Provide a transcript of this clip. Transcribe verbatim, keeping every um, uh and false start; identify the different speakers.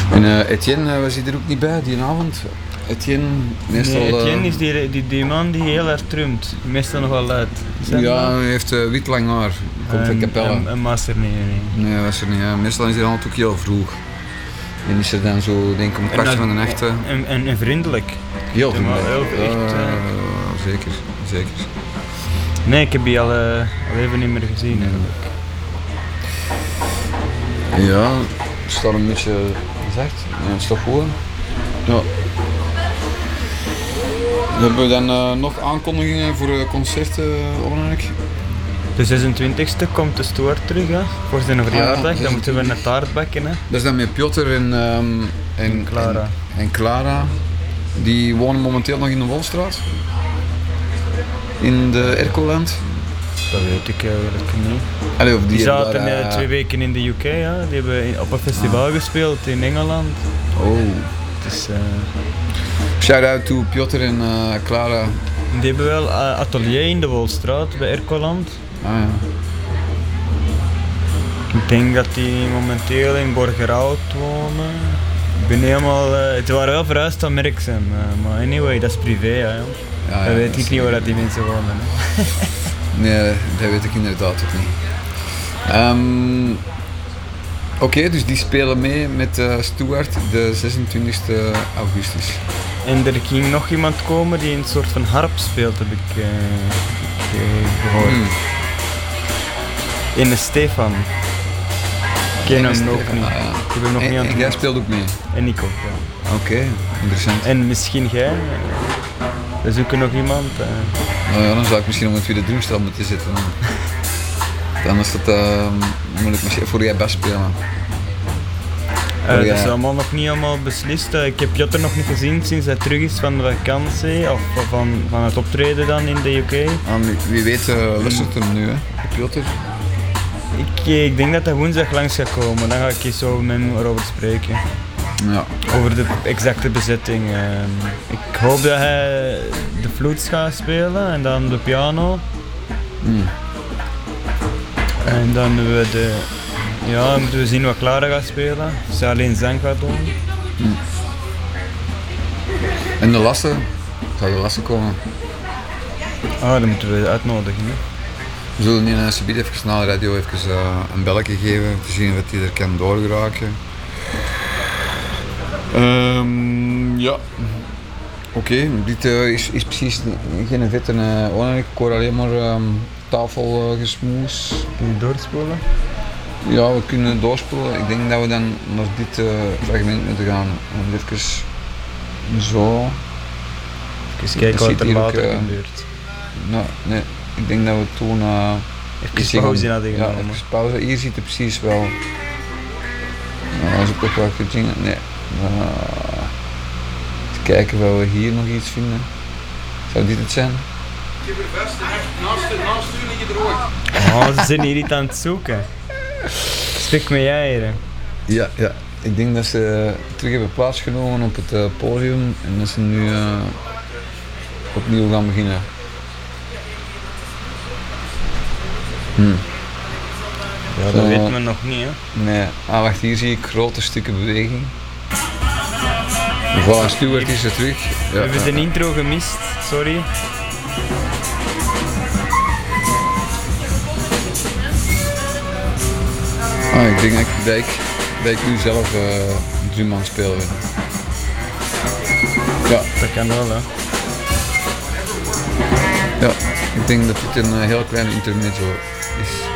Speaker 1: En uh, Etienne uh, was hij er ook niet bij die avond? Etienne, meestal...
Speaker 2: Nee, Etienne
Speaker 1: uh,
Speaker 2: is die, die, die man die heel erg trumt, meestal nog wel luid.
Speaker 1: Ja, hij heeft uh, wit lang haar, komt van Capelle.
Speaker 2: En, en Master niet, nee.
Speaker 1: Nee, was er niet. Ja. Meestal is hij dan ook heel vroeg. En is er dan zo, denk ik, om een kwartje van de nacht.
Speaker 2: En, en, en vriendelijk.
Speaker 1: Heel vriendelijk.
Speaker 2: Heel, echt, uh,
Speaker 1: uh, zeker, zeker.
Speaker 2: Nee, ik heb die al, uh, al even niet meer gezien.
Speaker 1: Nee. Ja, het staat een beetje zacht. Ja, het is toch gewoon. Ja. Hebben we dan uh, nog aankondigingen voor uh, concerten, Onnerik?
Speaker 2: De zesentwintigste komt de Stuart terug, hè, voor zijn verjaardag. Ah, dan moeten we een taart bakken. Hè.
Speaker 1: Dat is dan met Piotr en, um, en,
Speaker 2: en Clara.
Speaker 1: En, en Clara. Die wonen momenteel nog in de Wolstraat. In de Ercoland.
Speaker 2: Dat weet ik eigenlijk niet.
Speaker 1: Allee, of die
Speaker 2: die zaten
Speaker 1: daar,
Speaker 2: uh, twee weken in de U K, ja. Die hebben in, op een festival ah. gespeeld in Engeland.
Speaker 1: Oh.
Speaker 2: Dus, uh...
Speaker 1: shout-out to Piotr en uh, Clara.
Speaker 2: Die hebben wel uh, atelier in de Wolstraat bij Ercoland.
Speaker 1: Ah, ja.
Speaker 2: Ik denk dat die momenteel in Borgerhout wonen. Ik ben helemaal... Uh, het waren wel verhuisd aan Merksem, uh, maar anyway, dat is privé, ja. ja, ja dat weet ik niet waar die mensen wonen.
Speaker 1: Nee, dat weet ik inderdaad ook niet. Um, Oké, okay, dus die spelen mee met uh, Stuart de zesentwintigste augustus.
Speaker 2: En er ging nog iemand komen die een soort van harp speelt, heb ik, uh, ik uh, gehoord. Hmm. Ene Stefan. Ik ken hem nog niet. Ah, ja. Ik heb hem nog
Speaker 1: en,
Speaker 2: niet aan het
Speaker 1: en jij speelt ook mee?
Speaker 2: En ik ook, ja.
Speaker 1: Oké, okay, interessant.
Speaker 2: En misschien jij? We zoeken nog iemand. Uh.
Speaker 1: Nou ja, dan zou ik misschien om het weer de drumstel moeten zitten. Dan is dat uh, moeilijk misschien voor jij best spelen.
Speaker 2: Uh, dat is allemaal nog niet allemaal beslist. Uh, ik heb Piotr nog niet gezien sinds hij terug is van de vakantie of van, van het optreden dan in de U K.
Speaker 1: Ah, wie weet uh, luistert hem nu, hè, Piotr?
Speaker 2: Ik, ik denk dat hij woensdag langs gaat komen, dan ga ik eens zo met hem erover spreken.
Speaker 1: Ja.
Speaker 2: Over de exacte bezetting. Uh, ik hoop dat hij de flutes gaat spelen en dan de piano.
Speaker 1: Mm.
Speaker 2: En dan we de... Ja, dan moeten we zien wat Clara gaat spelen. Of ze alleen zang gaat doen.
Speaker 1: Mm. En de lassen? Zou de lassen komen?
Speaker 2: Ah, dan moeten we uitnodigen. Hè.
Speaker 1: We zullen nu een subiet even naar de radio even, uh, een belletje geven, om te zien of hij er kan doorgeraken. Um, ja. Oké, okay. Dit uh, is, is precies geen vette uh, oneindig. Ik hoor alleen maar um, tafelgesmoes. Uh,
Speaker 2: Kun je doorspoelen?
Speaker 1: Ja, we kunnen doorspoelen. Ik denk dat we dan naar dit uh, fragment moeten gaan. Even zo.
Speaker 2: Even kijken wat er later uh, gebeurt.
Speaker 1: Nou, nee, ik denk dat we toen... Uh,
Speaker 2: even pauze hadden genomen.
Speaker 1: Ja, even pauze. Hier ziet het precies wel... Nou, als ik toch wel goed zingen... Nee. Uh, eens kijken of we hier nog iets vinden. Zou dit het zijn?
Speaker 3: Ik heb er best naast u liggen er ook.
Speaker 2: Oh, ze zijn hier niet aan het zoeken. Spreek met jij hier.
Speaker 1: Ja, ja. Ik denk dat ze terug hebben plaatsgenomen op het uh, podium en dat ze nu uh, opnieuw gaan beginnen. Hmm.
Speaker 2: Ja, dat uh, weten we nog niet, hè?
Speaker 1: Nee. Ah, wacht, hier zie ik grote stukken beweging. Voilà, Stuart is er terug. Ja,
Speaker 2: we hebben
Speaker 1: ja,
Speaker 2: de
Speaker 1: ja.
Speaker 2: intro gemist, sorry.
Speaker 1: Ah, ik denk dat ik, dat ik nu zelf uh, drum aan het spelen ben. Ja.
Speaker 2: Dat kan wel, hè.
Speaker 1: Ja, ik denk dat dit een uh, heel klein intermezzo is.